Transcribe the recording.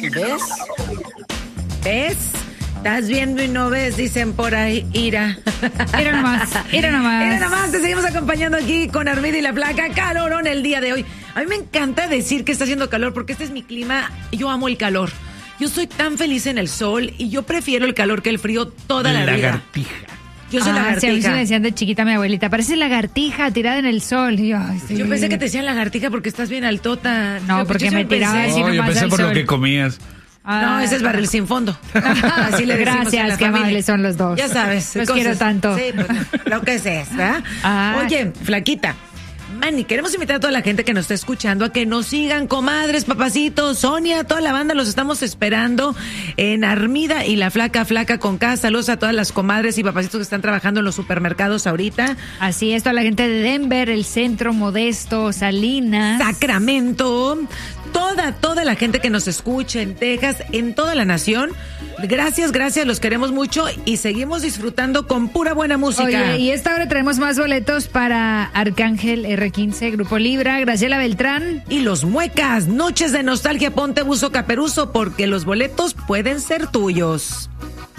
¿Ves? ¿Ves? Estás viendo y no ves, dicen por ahí, ira. Era nomás. Era nomás, te seguimos acompañando aquí con Armida y la Flaca. Calorón el día de hoy. A mí me encanta decir que está haciendo calor porque este es mi clima. Yo amo el calor. Yo soy tan feliz en el sol y yo prefiero el calor que el frío toda la vida. Lagartija. Yo soy lagartija. Sí, a mí se me decían de chiquita mi abuelita, parece lagartija tirada en el sol. Y yo, sí. Yo pensé que te decían lagartija porque estás bien altota. No, porque me tiraba así. No, yo pensé por lo que comías. No, ese es barril sin fondo. Así le decimos. Gracias, qué amables son los dos. Ya sabes. Los quiero tanto. Sí, pues, lo que es, ¿verdad? Oye, Flaquita. Manny, queremos invitar a toda la gente que nos está escuchando a que nos sigan, comadres, papacitos, Sonia, toda la banda, los estamos esperando en Armida y la Flaca con K. Saludos a todas las comadres y papacitos que están trabajando en los supermercados ahorita. Así es, toda la gente de Denver, el Centro, Modesto, Salinas, Sacramento, toda la gente que nos escucha en Texas, en toda la nación. Gracias, los queremos mucho y seguimos disfrutando con pura buena música. Oye, y esta hora traemos más boletos para Arcángel R15, Grupo Libra, Graciela Beltrán. Y Los Muecas, noches de nostalgia, ponte buzo caperuzo porque los boletos pueden ser tuyos.